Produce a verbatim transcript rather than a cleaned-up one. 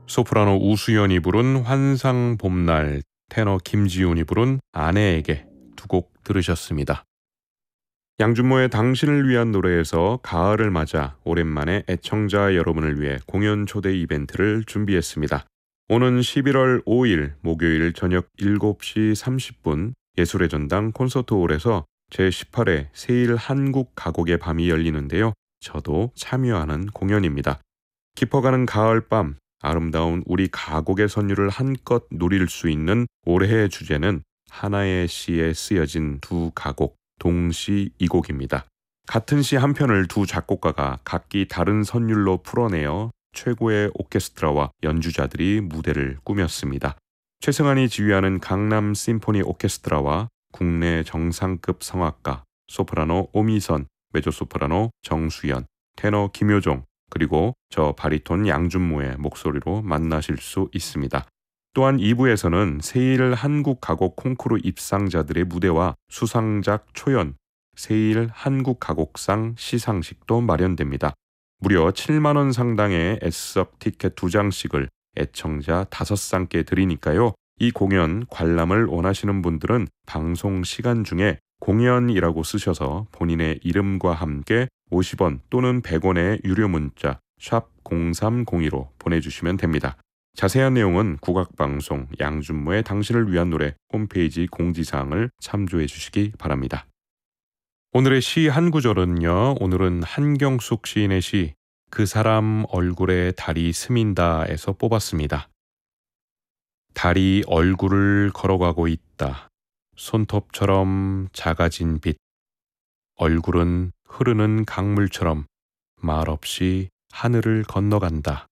소프라노 우수연이 부른 환상 봄날, 테너 김지훈이 부른 아내에게 두 곡 들으셨습니다. 양준모의 당신을 위한 노래에서 가을을 맞아 오랜만에 애청자 여러분을 위해 공연 초대 이벤트를 준비했습니다. 오는 십일월 오일 목요일 저녁 일곱 시 삼십 분 예술의 전당 콘서트홀에서 제십팔 회 세일 한국 가곡의 밤이 열리는데요. 저도 참여하는 공연입니다. 깊어가는 가을밤, 아름다운 우리 가곡의 선율을 한껏 누릴 수 있는 올해의 주제는 하나의 시에 쓰여진 두 가곡, 동시 이곡입니다. 같은 시 한 편을 두 작곡가가 각기 다른 선율로 풀어내어 최고의 오케스트라와 연주자들이 무대를 꾸몄습니다. 최승환이 지휘하는 강남 심포니 오케스트라와 국내 정상급 성악가, 소프라노 오미선, 메조소프라노 정수연, 테너 김효종, 그리고 저 바리톤 양준모의 목소리로 만나실 수 있습니다. 또한 이 부에서는 세일 한국 가곡 콩쿠르 입상자들의 무대와 수상작 초연, 세일 한국 가곡상 시상식도 마련됩니다. 무려 칠만 원 상당의 S석 티켓 두 장씩을 애청자 다섯 쌍께 드리니까요. 이 공연 관람을 원하시는 분들은 방송 시간 중에 공연이라고 쓰셔서 본인의 이름과 함께 오십 원 또는 백 원의 유료 문자 샵 공삼공이로 보내주시면 됩니다. 자세한 내용은 국악방송 양준모의 당신을 위한 노래 홈페이지 공지사항을 참조해 주시기 바랍니다. 오늘의 시 한 구절은요. 오늘은 한경숙 시인의 시 그 사람 얼굴에 달이 스민다에서 뽑았습니다. 달이 얼굴을 걸어가고 있다. 손톱처럼 작아진 빛. 얼굴은 흐르는 강물처럼 말없이 하늘을 건너간다.